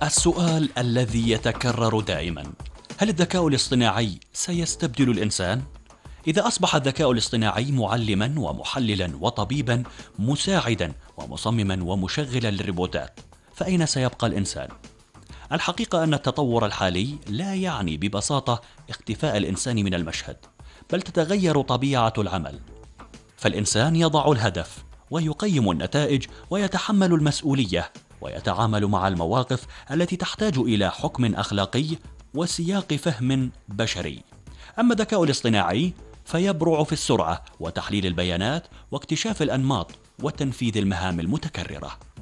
السؤال الذي يتكرر دائما: هل الذكاء الاصطناعي سيستبدل الإنسان؟ إذا أصبح الذكاء الاصطناعي معلما ومحللا وطبيبا مساعدا ومصمما ومشغلا للروبوتات، فأين سيبقى الإنسان؟ الحقيقة أن التطور الحالي لا يعني ببساطة اختفاء الإنسان من المشهد، بل تتغير طبيعة العمل. فالإنسان يضع الهدف ويقيم النتائج ويتحمل المسؤولية ويتعامل مع المواقف التي تحتاج إلى حكم أخلاقي وسياق فهم بشري. أما الذكاء الاصطناعي فيبرع في السرعة وتحليل البيانات واكتشاف الأنماط وتنفيذ المهام المتكررة.